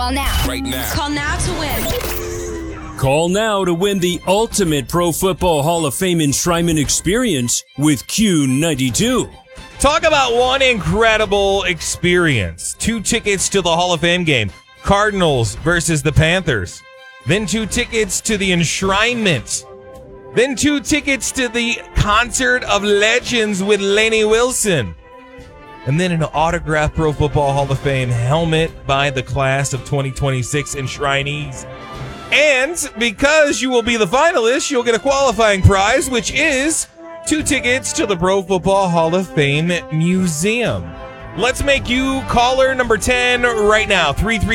Call now. Right now. Call now to win. Call now to win the ultimate Pro Football Hall of Fame enshrinement experience with Q92. Talk about one incredible experience. 2 tickets to the Hall of Fame game. Cardinals versus the Panthers. Then 2 tickets to the enshrinement. Then 2 tickets to the Concert of Legends with Lainey Wilson. And then an autographed Pro Football Hall of Fame helmet by the class of 2026 enshrinees. And because you will be the finalist, you'll get a qualifying prize, which is 2 tickets to the Pro Football Hall of Fame Museum. Let's make you caller number 10 right now,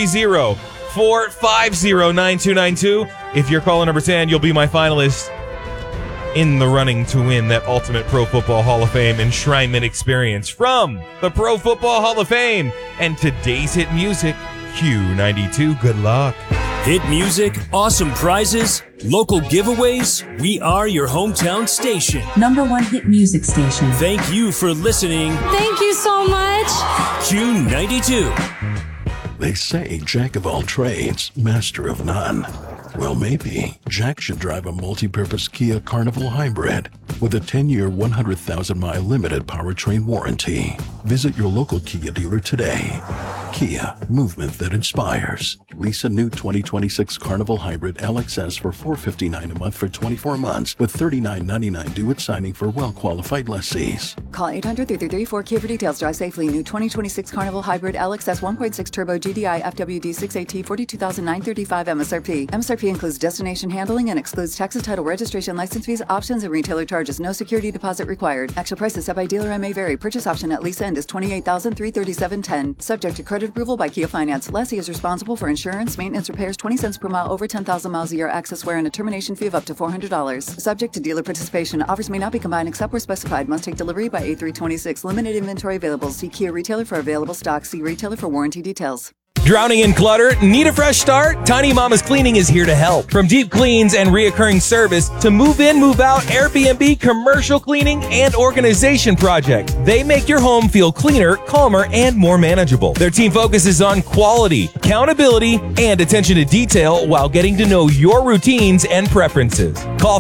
330-450-9292. If you're caller number 10, you'll be my finalist in the running to win that ultimate Pro Football Hall of Fame enshrinement experience from the Pro Football Hall of Fame and today's hit music, Q92. Good luck. Hit music, awesome prizes, local giveaways. We are your hometown station. #1 hit music station. Thank you for listening. Thank you so much. Q92. They say Jack of all trades, master of none. Well, maybe Jack should drive a multi-purpose Kia Carnival Hybrid with a 10-year, 100,000-mile limited powertrain warranty. Visit your local Kia dealer today. Kia, movement that inspires. Lease a new 2026 Carnival Hybrid LXS for $459 a month for 24 months with $39.99 due at signing for well-qualified lessees. Call 800-333-4KIA for details. Drive safely. New 2026 Carnival Hybrid LXS 1.6 Turbo GDI FWD 6AT 42,935 MSRP. MSRP includes destination handling and excludes taxes, title, registration, license fees, options, and retailer charges. No security deposit required. Actual prices set by dealer and may vary. Purchase option at lease end is $28,337.10. Subject to credit approval by Kia Finance. Lessee is responsible for insurance, maintenance, repairs, 20 cents per mile over 10,000 miles a year, access wear, and a termination fee of up to $400. Subject to dealer participation. Offers may not be combined except where specified. Must take delivery by A326. Limited inventory available. See Kia retailer for available stock. See retailer for warranty details. Drowning in clutter? Need a fresh start? Tiny Mama's Cleaning is here to help. From deep cleans and reoccurring service to move in, move out, Airbnb, commercial cleaning, and organization projects, they make your home feel cleaner, calmer, and more manageable. Their team focuses on quality, accountability, and attention to detail while getting to know your routines and preferences. Call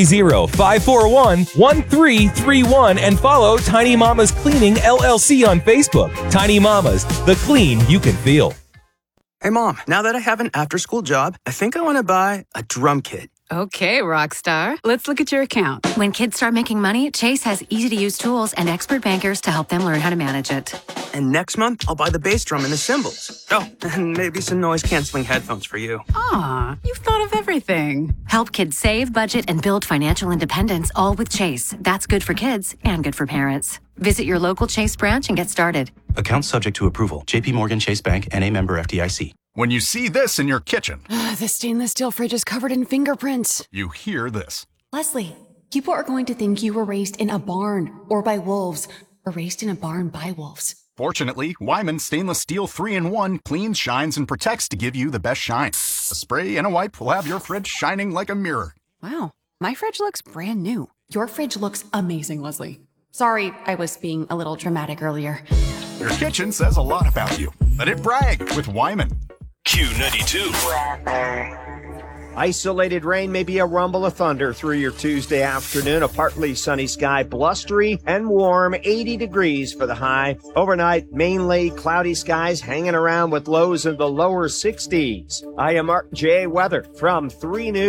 330-541-1331 and follow Tiny Mama's Cleaning LLC on Facebook. Tiny Mamas, the clean you can feel. Hey, Mom, now that I have an after-school job, I think I want to buy a drum kit. Okay, Rockstar. Let's look at your account. When kids start making money, Chase has easy-to-use tools and expert bankers to help them learn how to manage it. And next month, I'll buy the bass drum and the cymbals. Oh, and maybe some noise-canceling headphones for you. Aw, you've thought of everything. Help kids save, budget, and build financial independence, all with Chase. That's good for kids and good for parents. Visit your local Chase branch and get started. Account subject to approval. JP Morgan Chase Bank, N.A. member FDIC. When you see this in your kitchen, The stainless steel fridge is covered in fingerprints. you hear this. Leslie, people are going to think you were raised in a barn or by wolves or raised in a barn by wolves. Fortunately, Wyman Stainless Steel 3-in-1 cleans, shines, and protects to give you the best shine. A spray and a wipe will have your fridge shining like a mirror. Wow, my fridge looks brand new. Your fridge looks amazing, Leslie. Sorry, I was being a little dramatic earlier. Your kitchen says a lot about you. Let it brag with Wyman. Q92. Isolated rain, maybe a rumble of thunder through your Tuesday afternoon. A partly sunny sky, blustery and warm, 80 degrees for the high. Overnight, mainly cloudy skies hanging around with lows in the lower 60s. I am Mark J. Weather from 3 News.